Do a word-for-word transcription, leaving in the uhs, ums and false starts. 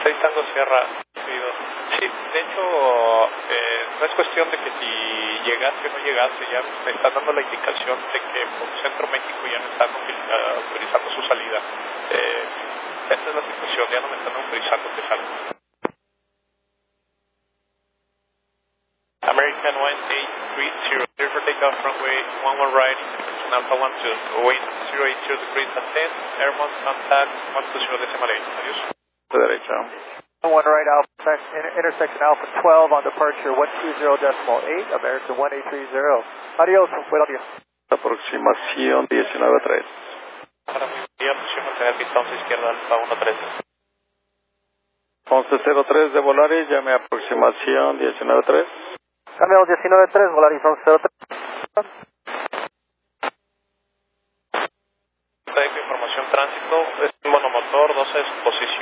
seis Tango Sierra, subido. Sí, de hecho, eh, no es cuestión de que si llegaste o no llegaste, ya me están dando la indicación de que por Centro México ya no están uh, autorizando su salida. Eh, esa es la situación, ya no me están autorizando que salga. American one eight three zero, clear for takeoff runway one one right, intersection Alpha one two, wind zero eight zero degrees at ten, airmont contact one two zero decimal eight, adiós. De derecha. one right Alpha, inter intersection Alpha twelve on departure one two zero decimal eight, American one eight three zero. Adiós, buenos días. Aproximación diecinueve tres. Para muy bien, posición mantener pista once izquierda Alfa uno trece. once cero tres de Volaris, llame a aproximación diecinueve tres. Cambio diecinueve tres, Volaris once cero tres. Traigo información tránsito, es un monomotor, doce de su posición.